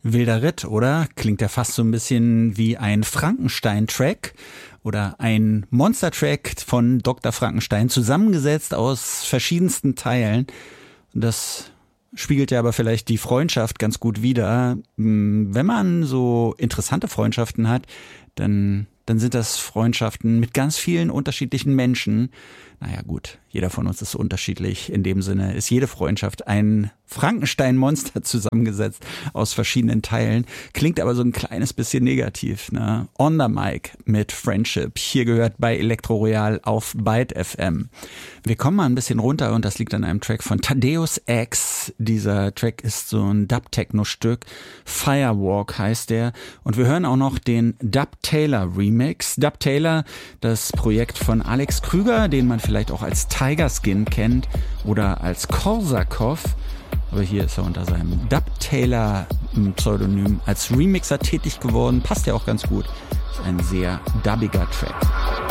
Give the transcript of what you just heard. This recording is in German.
wilder Ritt, oder? Klingt ja fast so ein bisschen wie ein Frankenstein-Track oder ein Monster-Track von Dr. Frankenstein, zusammengesetzt aus verschiedensten Teilen. Das spiegelt ja aber vielleicht die Freundschaft ganz gut wider. Wenn man so interessante Freundschaften hat, dann sind das Freundschaften mit ganz vielen unterschiedlichen Menschen. Naja gut, jeder von uns ist unterschiedlich. In dem Sinne ist jede Freundschaft ein Frankenstein-Monster zusammengesetzt aus verschiedenen Teilen. Klingt aber so ein kleines bisschen negativ, ne? On the Mic mit Friendship. Hier gehört bei Elektro Royal auf Byte FM. Wir kommen mal ein bisschen runter und das liegt an einem Track von Thaddeus X. Dieser Track ist so ein Dub-Techno-Stück. Firewalk heißt der. Und wir hören auch noch den Dub Taylor Remix. Dub Taylor, das Projekt von Alex Krüger, den man vielleicht auch als Tiger Skin kennt oder als Korsakov. Aber hier ist er unter seinem Dub Taylor Pseudonym als Remixer tätig geworden. Passt ja auch ganz gut. Ist ein sehr dubbiger Track.